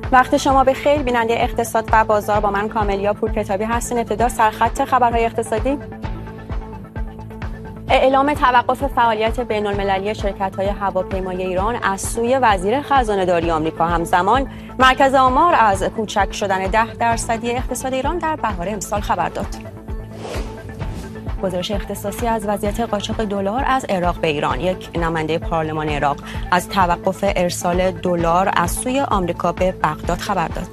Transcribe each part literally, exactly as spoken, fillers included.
وقت شما به خیر. بیننده اقتصاد و بازار با من کاملیا پورکتابی هستین. ابتدا سرخط خبرهای اقتصادی. اعلام توقف فعالیت بین‌المللی شرکت‌های هواپیمایی ایران از سوی وزیر خزانه‌داری آمریکا. همزمان مرکز آمار از کوچک شدن ده درصدی اقتصاد ایران در بهار امسال خبر داد. گزارش اختصاصی از وضعیت قاچاق دلار از عراق به ایران. یک نماینده پارلمان عراق از توقف ارسال دلار از سوی آمریکا به بغداد خبر داد.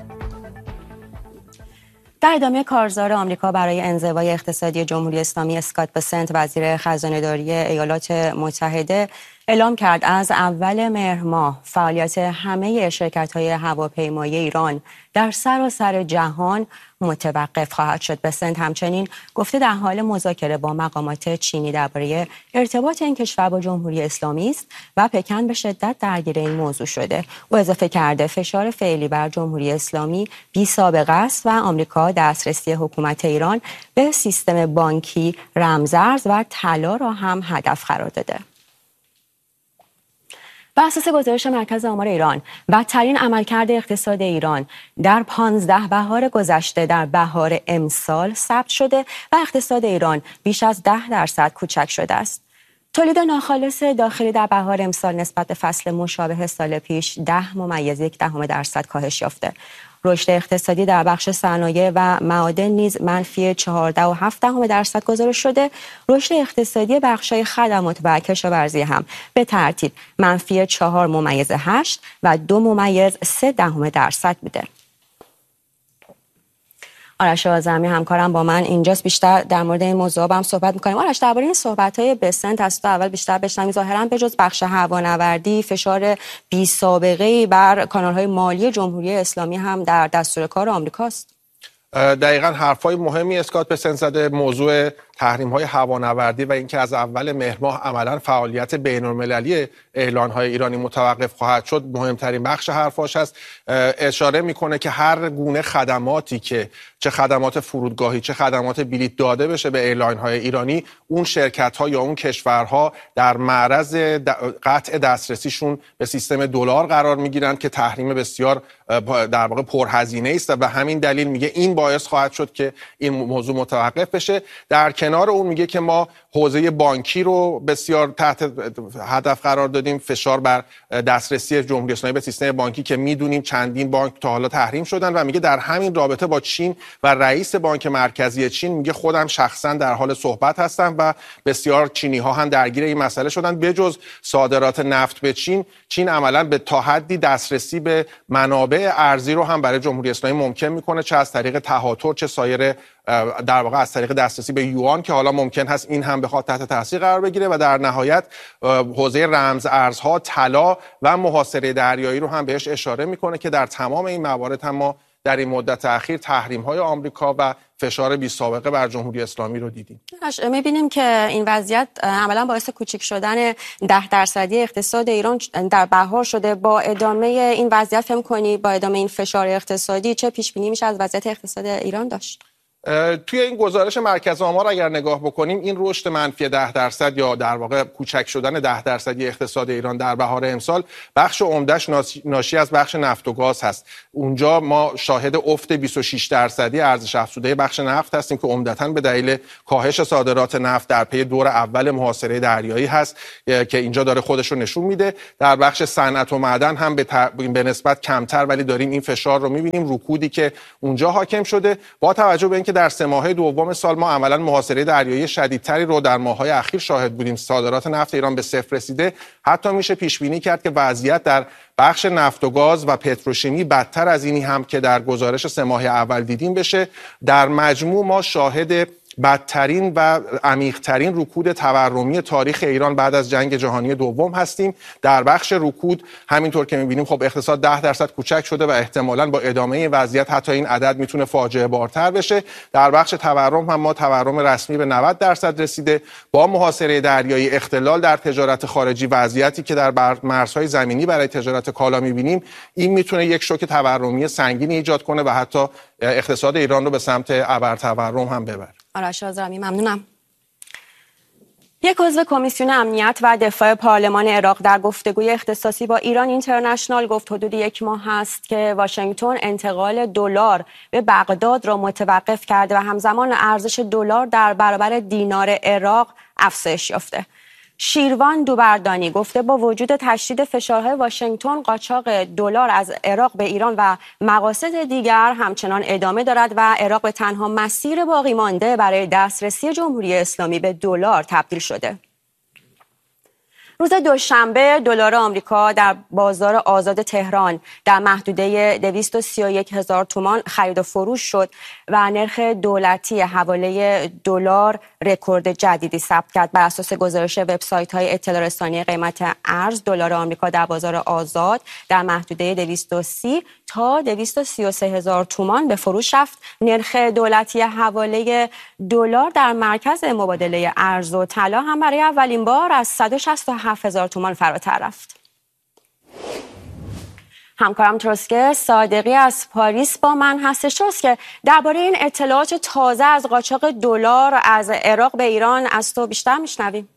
در ادامه کارزار آمریکا برای انزوای اقتصادی جمهوری اسلامی، اسکات بسنت وزیر خزانه‌داری ایالات متحده اعلام کرد از اول مهر ماه فعالیت همه شرکت‌های هواپیمایی ایران در سراسر جهان متوقف خواهد شد. بسنت همچنین گفته در حال مذاکره با مقامات چینی درباره ارتباط این کشور با جمهوری اسلامی است و پکن به شدت درگیر این موضوع شده. او اضافه کرده فشار فعلی بر جمهوری اسلامی بی سابقه است و آمریکا دسترسی حکومت ایران به سیستم بانکی، رمزارز و طلا را هم هدف قرار داده. بر اساس گزارش مرکز آمار ایران، بدترین عملکرد اقتصاد ایران در پانزده بهار گذشته در بهار امسال ثبت شده و اقتصاد ایران بیش از ده درصد کوچک شده است. تولید ناخالص داخلی در بهار امسال نسبت به فصل مشابه سال پیش ده ممیز یک دهم درصد کاهش یافته. رشد اقتصادی در بخش صنایع و معادن نیز منفی چهارده و هفت دهم درصد گزارش شده. رشد اقتصادی بخش‌های خدمات و کشاورزی هم به ترتیب منفی چهار ممیز هشت و دو ممیز سه دهم درصد بوده. آرش آذرمی همکارم با من اینجاست، بیشتر در مورد این موضوع با هم صحبت می‌کنیم. آرش، درباره این صحبت‌های بسنت از تو اول بیشتر بشنویم. ظاهراً به جز بخش هوانوردی فشار بی سابقه‌ای بر کانال‌های مالی جمهوری اسلامی هم در دستور کار آمریکاست. دقیقاً حرفای مهمی اسکات بسنت زده. موضوع تحریم‌های هوانوردی و اینکه از اول مهر ماه عملاً فعالیت بین‌المللی اعلان‌های ایرانی متوقف خواهد شد مهمترین بخش حرفاش است. اشاره میکنه که هر گونه خدماتی که چه خدمات فرودگاهی چه خدمات بلیط داده بشه به ایرلاین‌های ایرانی، اون شرکت‌ها یا اون کشورها در معرض قطع دسترسیشون به سیستم دلار قرار میگیرند که تحریم بسیار در واقع پرهزینه است و به همین دلیل میگه این باعث خواهد شد که این موضوع متوقف بشه. در کنار اون میگه که ما حوزه بانکی رو بسیار تحت هدف قرار دادیم، فشار بر دسترسی جمهوری اسلامی به سیستم بانکی که میدونیم چندین بانک تا حالا تحریم شدن و میگه در همین رابطه با چین و رئیس بانک مرکزی چین میگه خودم شخصا در حال صحبت هستم و بسیار چینی ها هم درگیر این مسئله شدن. بجز صادرات نفت به چین، چین عملا به تا حدی دسترسی به منابع ارزی رو هم برای جمهوری اسلامی ممکن میکنه، چه از طریق تهاتر چه سایر در واقع از طریق دسترسی به یوان که حالا ممکن هست این هم بخواد تحت تاثیر قرار بگیره و در نهایت حوزه رمز ارزها، طلا و محاصره دریایی رو هم بهش اشاره میکنه که در تمام این موارد هم ما در این مدت اخیر تحریم‌های آمریکا و فشار بی سابقه بر جمهوری اسلامی رو دیدیم. می‌بینیم که این وضعیت عملاً باعث کوچک شدن ده درصدی اقتصاد ایران در بهار شده. با ادامه این وضعیت فهم کنی با ادامه این فشار اقتصادی چه پیش بینی میشه از وضعیت اقتصاد ایران داشت؟ توی این گزارش مرکز آمار اگر نگاه بکنیم، این رشد منفی ده درصد یا در واقع کوچک شدن ده درصدی اقتصاد ایران در بهار امسال بخش عمده‌اش ناشی از بخش نفت و گاز هست. اونجا ما شاهد افت بیست و شش درصدی ارزش افزوده بخش نفت هستیم که عمدتاً به دلیل کاهش صادرات نفت در پی دور اول محاصره دریایی هست که اینجا داره خودش رو نشون میده. در بخش صنعت و معدن هم به, ت... به نسبت کمتر ولی داریم این فشار رو می‌بینیم، رکودی که اونجا حاکم شده. با توجه به اینکه در سه ماهه دوم سال ما عملاً محاصره دریایی شدیدتری رو در ماه‌های اخیر شاهد بودیم، صادرات نفت ایران به صفر رسیده، حتی میشه پیش بینی کرد که وضعیت در بخش نفت و گاز و پتروشیمی بدتر از اینی هم که در گزارش سه ماهه اول دیدیم بشه. در مجموع ما شاهد بدترین و عمیق‌ترین رکود تورمی تاریخ ایران بعد از جنگ جهانی دوم هستیم. در بخش رکود همینطور که می‌بینیم خب اقتصاد ده درصد کوچک شده و احتمالاً با ادامه این وضعیت حتی این عدد میتونه فاجعه بارتر بشه. در بخش تورم هم ما تورم رسمی به نود درصد رسیده. با محاصره دریایی، اختلال در تجارت خارجی، وضعیتی که در مرزهای زمینی برای تجارت کالا می‌بینیم، این میتونه یک شوک تورمی سنگینی ایجاد کنه و حتی اقتصاد ایران رو به سمت ابرتورم هم ببره. آرش آذرمی ممنونم. یک عضو کمیسیون امنیت و دفاع پارلمان عراق در گفتگوی اختصاصی با ایران اینترنشنال گفت حدود یک ماه است که واشنگتن انتقال دلار به بغداد را متوقف کرده و همزمان ارزش دلار در برابر دینار عراق افزایش یافته. شیروان دوبردانی گفته با وجود تشدید فشارهای واشنگتن، قاچاق دلار از عراق به ایران و مقاصد دیگر همچنان ادامه دارد و عراق به تنها مسیر باقی مانده برای دسترسی جمهوری اسلامی به دلار تبدیل شده. روز دوشنبه دلار آمریکا در بازار آزاد تهران در محدوده دویست و سی و یک هزار تومان خرید و فروش شد و نرخ دولتی حواله دلار رکورد جدیدی ثبت کرد. بر اساس گزارش وبسایت‌های اطلاع رسانی قیمت ارز، دلار آمریکا در بازار آزاد در محدوده دویست و سی تا دویست و سی و سه هزار تومان به فروش رفت. نرخ دولتی حواله دلار در مرکز مبادله ارز و طلا هم برای اولین بار از صد و شصت و هفت هزار تومان فراتر رفت. همکارم تروسکه صادقی از پاریس با من هستش. تروسکه، درباره این اطلاعات تازه از قاچاق دلار از عراق به ایران از تو بیشتر میشنویم.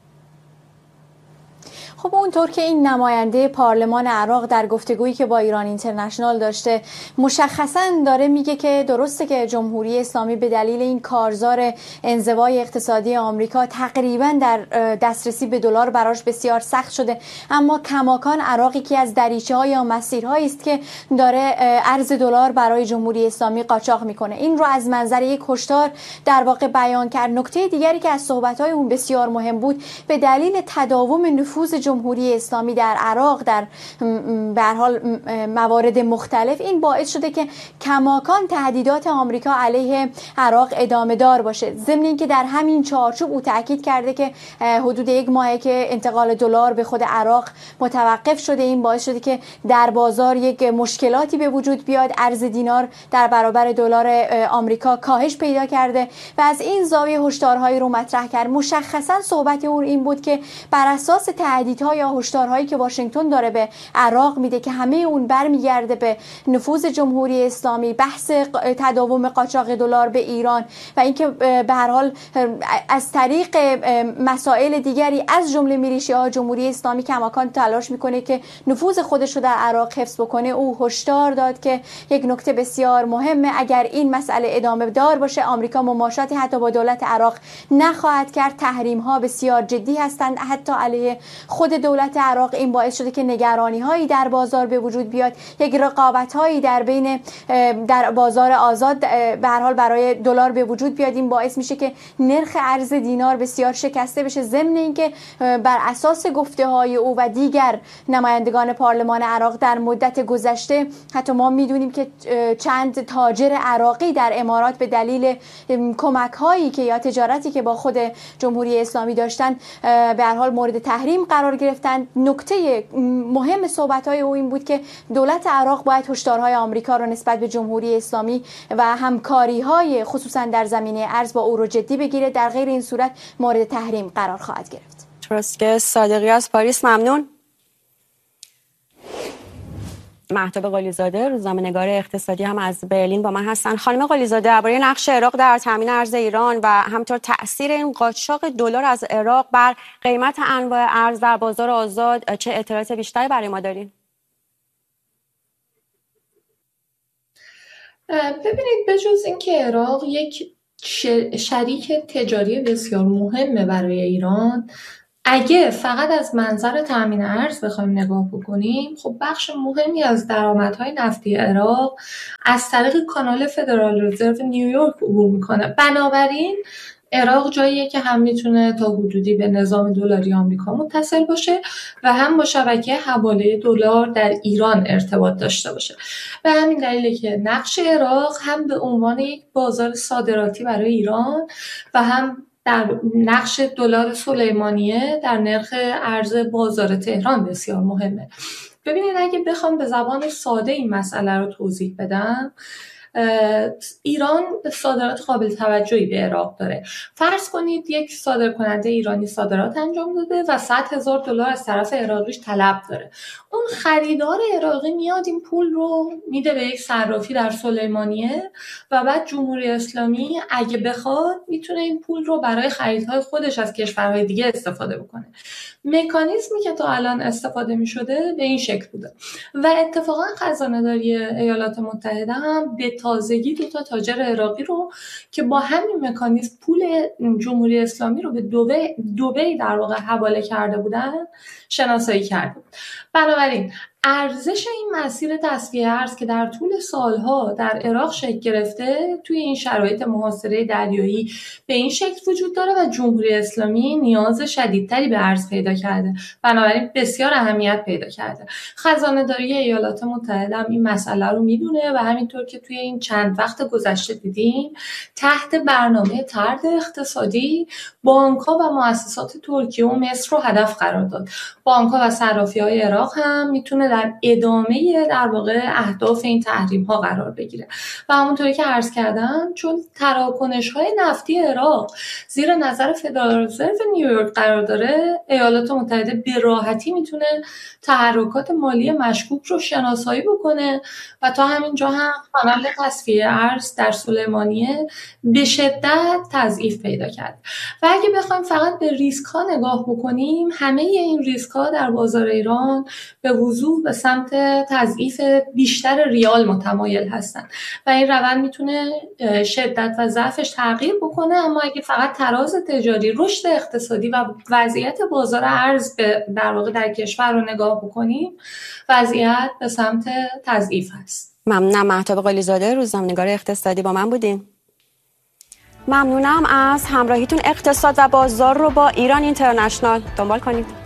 خب اونطور که این نماینده پارلمان عراق در گفتگویی که با ایران اینترنشنال داشته مشخصاً داره میگه که درسته که جمهوری اسلامی به دلیل این کارزار انزوای اقتصادی آمریکا تقریباً در دسترسی به دلار براش بسیار سخت شده، اما کماکان عراقی که از دریچه‌ها یا مسیرهایی است که داره ارز دلار برای جمهوری اسلامی قاچاق میکنه. این رو از منظر یک هشدار در واقع بیان کرد. نکته دیگری که از صحبت‌های اون بسیار مهم بود، به دلیل تداوم نفوذ جمهوری اسلامی در عراق در به هر حال موارد مختلف، این باعث شده که کماکان تهدیدات آمریکا علیه عراق ادامه دار باشه. ضمن اینکه در همین چارچوب او تاکید کرده که حدود یک ماهه که انتقال دلار به خود عراق متوقف شده. این باعث شده که در بازار یک مشکلاتی به وجود بیاد. ارز دینار در برابر دلار آمریکا کاهش پیدا کرده و از این زاویه هشدارهایی رو مطرح کرد. مشخصا صحبت او این بود که بر اساس تهدیدها یا هشدارهایی که واشنگتن داره به عراق میده که همه اون برمیگرده به نفوذ جمهوری اسلامی، بحث تداوم قاچاق دلار به ایران و اینکه به هر حال از طریق مسائل دیگری از جمله میلیشیاها جمهوری اسلامی کماکان تلاش میکنه که نفوذ خودش رو در عراق حفظ بکنه. او هشدار داد که یک نکته بسیار مهمه، اگر این مسئله ادامه دار باشه آمریکا مماشاتی حتی با دولت عراق نخواهد کرد. تحریم ها بسیار جدی هستند حتی علیه خود دولت عراق. این باعث شده که نگرانی هایی در بازار به وجود بیاد، یک رقابت هایی در بین در بازار آزاد به هر حال برای دلار به وجود بیاد. این باعث میشه که نرخ ارز دینار بسیار شکسته بشه. ضمن اینکه بر اساس گفته های او و دیگر نمایندگان پارلمان عراق در مدت گذشته، حتی ما میدونیم که چند تاجر عراقی در امارات به دلیل کمک هایی که یا تجارتی که با خود جمهوری اسلامی داشتن به هر حال مورد تحریم قرار گرفتن. نکته مهم صحبت‌های او این بود که دولت عراق باید هشدارهای آمریکا را نسبت به جمهوری اسلامی و همکاری‌های خصوصا در زمینه ارز با او رو جدی بگیره، در غیر این صورت مورد تحریم قرار خواهد گرفت. تروسکه صادقی از پاریس، ممنون. مهتاب قلی‌زاده، روزنامه‌نگار اقتصادی هم از برلین با من هستن. خانم قلی‌زاده، درباره نقش عراق در تامین ارز ایران و همینطور تأثیر این قاچاق دلار از عراق بر قیمت انواع ارز در بازار آزاد چه اطلاعات بیشتری برای ما دارین؟ ببینید، بجز اینکه عراق یک شریک تجاری بسیار مهمه برای ایران، اگه فقط از منظر تامین ارز بخوایم نگاه بکنیم، خب بخش مهمی از درآمدهای نفتی عراق از طریق کانال فدرال رزرو نیویورک عبور میکنه. بنابراین عراق جاییه که هم میتونه تا حدودی به نظام دلاری آمریکا متصل باشه و هم با شبکه حواله دلار در ایران ارتباط داشته باشه. به همین دلیله که نقش عراق هم به عنوان یک بازار صادراتی برای ایران و هم در نقش دلار سلیمانیه در نرخ ارز بازار تهران بسیار مهمه. ببینید، اگه بخوام به زبان ساده این مسئله رو توضیح بدم، ایران صادرات قابل توجهی به عراق داره. فرض کنید یک صادرکننده ایرانی صادرات انجام داده و صد هزار دلار از طرف عراقیش طلب داره. اون خریدار عراقی میاد این پول رو میده به یک صرافی در سلیمانیه و بعد جمهوری اسلامی اگه بخواد میتونه این پول رو برای خریدهای خودش از کشورهای دیگه استفاده بکنه. مکانیزمی که تا الان استفاده میشده به این شکل بوده و اتفاقا خزانه‌داری ایالات متحده هم به تازگی دو تا تاجر عراقی رو که با همین مکانیزم پول جمهوری اسلامی رو به دبی دبی در واقع حواله کرده بودن شناسایی کرده. بنابراین ارزش این مسیر تصفیه ارز که در طول سالها در عراق شکل گرفته توی این شرایط محاصره دریایی به این شکل وجود داره و جمهوری اسلامی نیاز شدیدتری به ارز پیدا کرده، بنابراین بسیار اهمیت پیدا کرده. خزانه داری ایالات متحده هم این مسئله رو میدونه و همینطور که توی این چند وقت گذشته دیدیم تحت برنامه طرد اقتصادی بانک‌ها و مؤسسات ترکیه و مصر رو هدف قرار داد. بانک‌ها و صرافی‌های عراق هم میتونه در ادامه در واقع اهداف این تحریم‌ها قرار بگیره و همونطوری که عرض کردم چون تراکنش‌های نفتی عراق زیر نظر فدرال رزرو نیویورک قرار داره، ایالات متحده به راحتی میتونه تحرکات مالی مشکوک رو شناسایی بکنه و تا همین جا هم کانال تصفیه ارز در سلیمانیه به شدت تضعیف پیدا کرد. و اگه بخوایم فقط به ریسک‌ها نگاه بکنیم، همه این ریسک‌ها در بازار ایران به وضوح به سمت تضعیف بیشتر ریال متمایل هستن و این روند میتونه شدت و ضعفش تغییر بکنه. اما اگه فقط تراز تجاری، رشد اقتصادی و وضعیت بازار ارز در واقع در کشور رو نگاه بکنیم، وضعیت به سمت تضعیف هست. ممنونم. مهتاب قلیزاده، روزنامه‌نگار اقتصادی با من بودین. ممنونم از همراهیتون. اقتصاد و بازار رو با ایران اینترنشنال دنبال کنید.